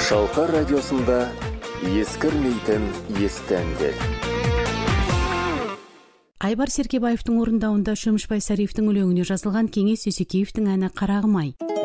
Шалқар радиосында ескірмейтін есті әндер. Айбар Серкебаевтың орындауында Шөмішбай Сариевтің өлеңіне жазылған Кеңес Есекеевтің әні «Қарағым-ай».